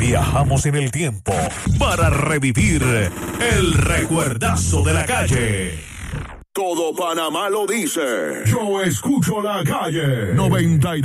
Viajamos en el tiempo para revivir el recuerdazo de la calle. Todo Panamá lo dice. Yo escucho la calle. 92.